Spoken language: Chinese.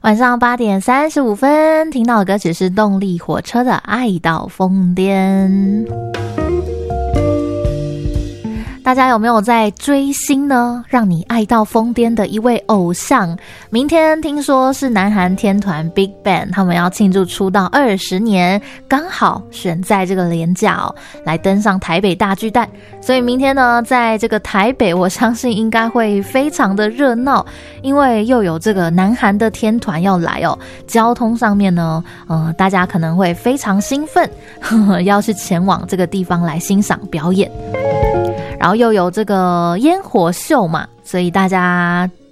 晚上8点35分，听到的歌曲是动力火车的《爱到疯癫》。大家有没有在追星呢？让你爱到疯癫的一位偶像，明天听说是南韩天团 BigBang， 他们要庆祝出道20年，刚好选在这个连假来登上台北大巨蛋，所以明天呢，在这个台北，我相信应该会非常的热闹，因为又有这个南韩的天团要来交通上面呢，大家可能会非常兴奋，要去前往这个地方来欣赏表演。然后又有这个烟火秀嘛，所以大家